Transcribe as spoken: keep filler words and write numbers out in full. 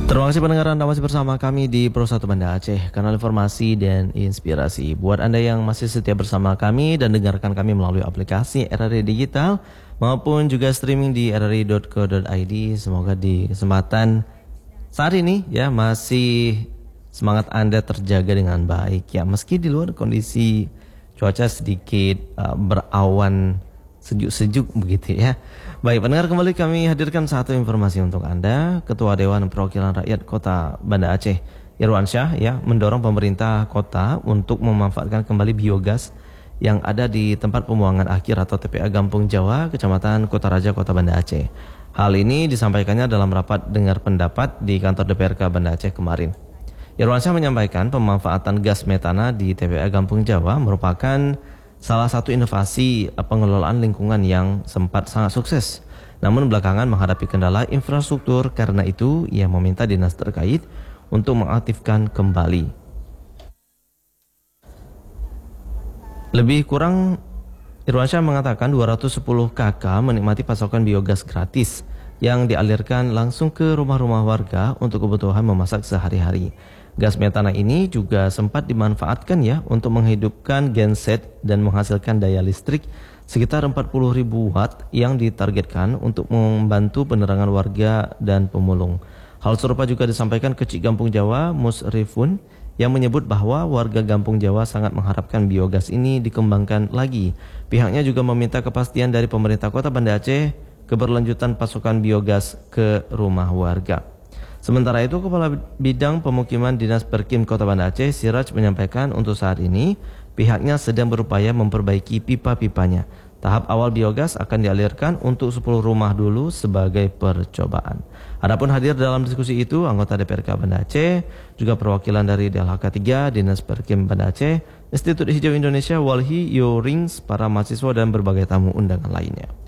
Terima kasih pendengar, Anda masih bersama kami di Pro satu Banda Aceh, kanal informasi dan inspirasi. Buat Anda yang masih setia bersama kami dan dengarkan kami melalui aplikasi R R I Digital maupun juga streaming di r r i dot co dot i d, semoga di kesempatan saat ini ya masih semangat Anda terjaga dengan baik ya, meski di luar kondisi cuaca sedikit uh, berawan sejuk-sejuk begitu ya. Baik pendengar, kembali kami hadirkan satu informasi untuk Anda. Ketua Dewan Perwakilan Rakyat Kota Banda Aceh Irwansyah ya mendorong pemerintah kota untuk memanfaatkan kembali biogas yang ada di tempat pembuangan akhir atau T P A Gampung Jawa, Kecamatan Kota Raja, Kota Banda Aceh. Hal ini disampaikannya dalam rapat dengar pendapat di kantor D P R K Banda Aceh kemarin. Irwansyah menyampaikan pemanfaatan gas metana di T P A Gampung Jawa merupakan salah satu inovasi pengelolaan lingkungan yang sempat sangat sukses. Namun belakangan menghadapi kendala infrastruktur, karena itu ia meminta dinas terkait untuk mengaktifkan kembali. Lebih kurang Irwansyah mengatakan dua ratus sepuluh kakak menikmati pasokan biogas gratis yang dialirkan langsung ke rumah-rumah warga untuk kebutuhan memasak sehari-hari. Gas metana ini juga sempat dimanfaatkan ya untuk menghidupkan genset dan menghasilkan daya listrik sekitar empat puluh ribu watt yang ditargetkan untuk membantu penerangan warga dan pemulung. Hal serupa juga disampaikan Kecik Gampung Jawa Musrifun yang menyebut bahwa warga Gampung Jawa sangat mengharapkan biogas ini dikembangkan lagi. Pihaknya juga meminta kepastian dari pemerintah Kota Banda Aceh keberlanjutan pasokan biogas ke rumah warga. Sementara itu, Kepala Bidang Pemukiman Dinas Perkim Kota Banda Aceh, Siraj, menyampaikan untuk saat ini pihaknya sedang berupaya memperbaiki pipa-pipanya. Tahap awal biogas akan dialirkan untuk sepuluh rumah dulu sebagai percobaan. Adapun hadir dalam diskusi itu anggota D P R K Banda Aceh, juga perwakilan dari D L H K tiga, Dinas Perkim Banda Aceh, Institut Hijau Indonesia, Walhi, Yorings, para mahasiswa dan berbagai tamu undangan lainnya.